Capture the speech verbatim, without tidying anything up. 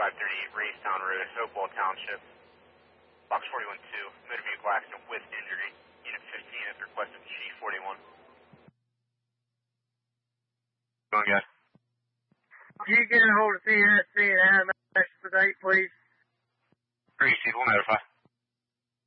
five thirty-eight Raystown Road, Hopewell Township. Box forty-one two, motor vehicle accident with injury. Unit fifteen at the request of G forty-one. Going good. Can you get a hold of C S C and have them expedite, please? Received, we'll notify.